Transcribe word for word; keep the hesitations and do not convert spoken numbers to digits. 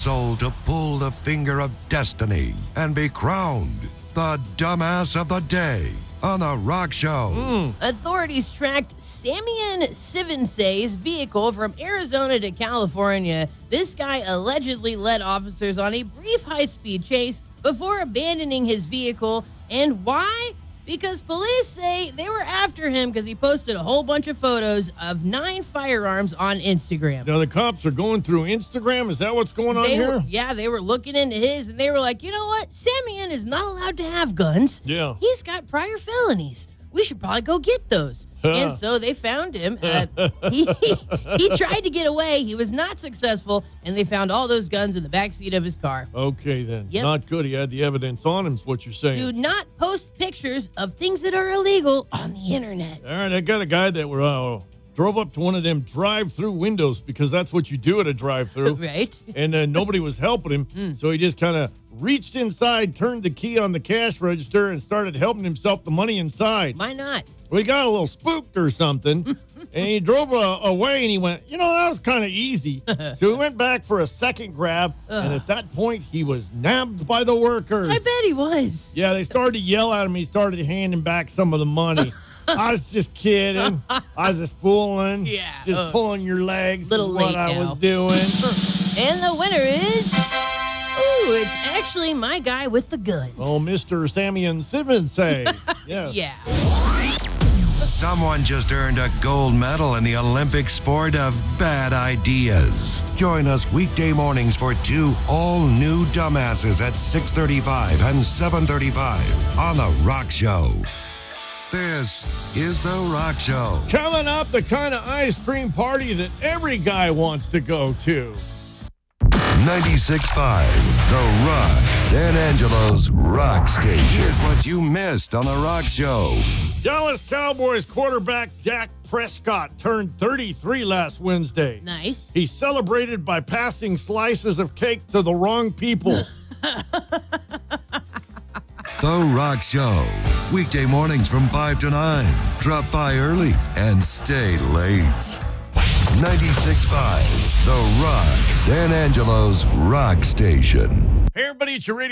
soul to pull the finger of destiny and be crowned the dumbass of the day on The Rock Show. Mm. Authorities tracked Samian Sivinsay's vehicle from Arizona to California. This guy allegedly led officers on a brief high-speed chase before abandoning his vehicle. And why? Because police say they were after him because he posted a whole bunch of photos of nine firearms on Instagram. Now the cops are going through Instagram. Is that what's going on They here? were, yeah, they were looking into his, and they were like, you know what? Samian is not allowed to have guns. Yeah. He's got prior felonies. We should probably go get those. And so they found him. Uh, he, he he tried to get away. He was not successful, and they found all those guns in the backseat of his car. Okay, then. Yep. Not good. He had the evidence on him, is what you're saying. Do not post pictures of things that are illegal on the internet. All right, I got a guy that were, uh, drove up to one of them drive-through windows because that's what you do at a drive-through. Right? And uh, nobody was helping him, Mm. so he just kind of reached inside, turned the key on the cash register, and started helping himself the money inside. Why not? Well, he got a little spooked or something, and he drove uh, away, and he went, you know, that was kind of easy. So he went back for a second grab, and at that point, he was nabbed by the workers. I bet he was. Yeah, they started to yell at him. He started handing back some of the money. I was just kidding. I was just fooling. Yeah, Just uh, pulling your legs. little is what late I now. was doing. And the winner is... Ooh, it's actually my guy with the guns. Oh, Mister Samian Sivinsay. Yes. Yeah. Someone just earned a gold medal in the Olympic sport of bad ideas. Join us weekday mornings for two all-new dumbasses at six thirty-five and seven thirty-five on The Rock Show. This is The Rock Show. Coming up, the kind of ice cream party that every guy wants to go to. ninety-six point five, The Rock, San Angelo's Rock Station. Here's what you missed on The Rock Show. Dallas Cowboys quarterback Dak Prescott turned thirty-three last Wednesday. Nice. He celebrated by passing slices of cake to the wrong people. The Rock Show. Weekday mornings from five to nine. Drop by early and stay late. ninety-six point five, The Rock, San Angelo's Rock Station. Hey, everybody, it's your radio.